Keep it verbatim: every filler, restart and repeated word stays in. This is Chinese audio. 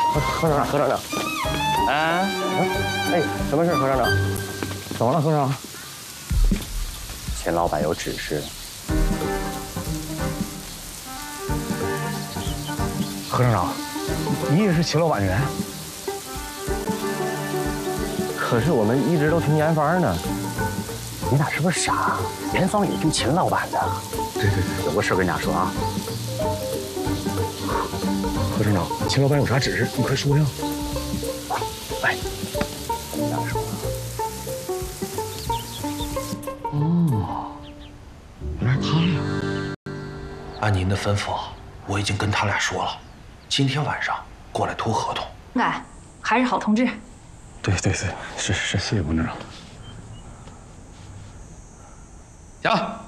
何何厂长，何厂长， 啊， 哎，什么事，何厂长？怎么了，何厂长？ 秦老板有指示。 何厂长，你也是秦老板人？可是我们一直都听严芳呢。你俩是不是傻？严芳也听秦老板的。 对对对，有个事跟你俩说啊。 何厂长，秦老板有啥指示？你快说呀！ 哎，跟你俩说。 哦，原来是他呀！ 按您的吩咐，我已经跟他俩说了，今天晚上过来拖合同。 哎，还是好同志。 对对对，是是，谢谢王站长。 行，